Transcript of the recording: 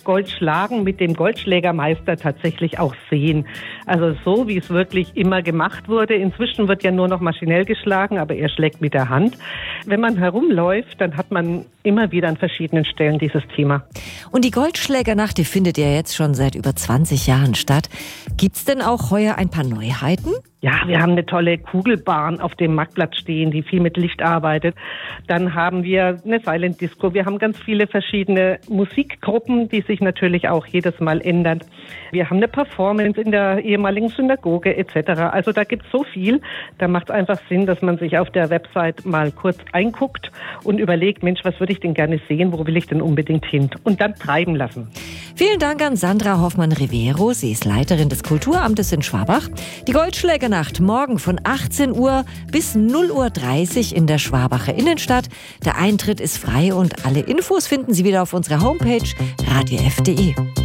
Goldschlagen mit dem Goldschlägermeister tatsächlich auch sehen. Also so, wie es wirklich immer gemacht wurde. Inzwischen wird ja nur noch maschinell geschlagen, aber er schlägt mit der Hand. Wenn man herumläuft, dann hat man immer wieder an verschiedenen Stellen dieses Thema. Und die Goldschlägernacht, die findet ja jetzt schon seit über 20 Jahren statt. Gibt's denn auch heuer ein paar Neuheiten? Ja, wir haben eine tolle Kugelbahn auf dem Marktplatz stehen, die viel mit Licht arbeitet. Dann haben wir eine Silent Disco. Wir haben ganz viele verschiedene Musikgruppen, die sich natürlich auch jedes Mal ändern. Wir haben eine Performance in der ehemaligen Synagoge etc. Also da gibt's so viel. Da macht es einfach Sinn, dass man sich auf der Website mal kurz einguckt und überlegt, Mensch, was würde ich denn gerne sehen? Wo will ich denn unbedingt hin? Und dann treiben lassen. Vielen Dank an Sandra Hoffmann-Rivero. Sie ist Leiterin des Kulturamtes in Schwabach. Die Goldschlägernacht morgen von 18 Uhr bis 0:30 Uhr in der Schwabacher Innenstadt. Der Eintritt ist frei und alle Infos finden Sie wieder auf unserer Homepage radiof.de.